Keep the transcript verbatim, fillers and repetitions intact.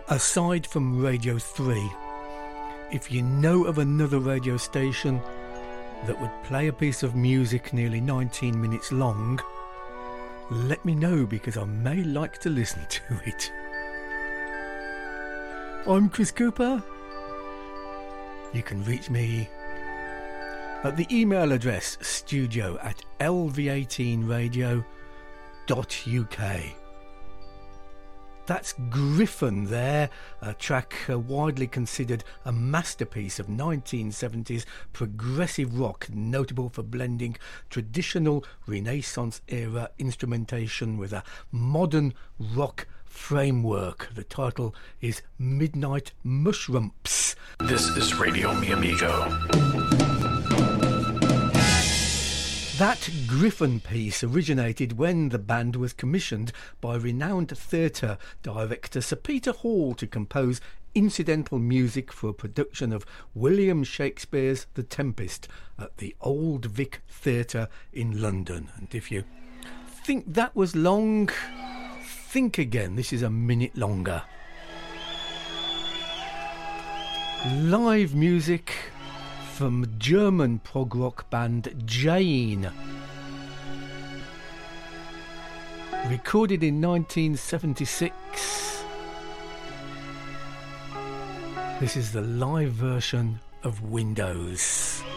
Aside from Radio three, if you know of another radio station that would play a piece of music nearly nineteen minutes long, let me know, because I may like to listen to it. I'm Chris Cooper. You can reach me at the email address studio at l v eighteen radio dot u k. That's Griffin there, a track uh, widely considered a masterpiece of nineteen seventies progressive rock, notable for blending traditional Renaissance-era instrumentation with a modern rock framework. The title is Midnight Mushrumps. This is Radio Mi Amigo. That Griffin piece originated when the band was commissioned by renowned theatre director Sir Peter Hall to compose incidental music for a production of William Shakespeare's The Tempest at the Old Vic Theatre in London. And if you think that was long, think again. This is a minute longer. Live music from German prog rock band Jane. Recorded in nineteen seventy-six. This is the live version of Windows.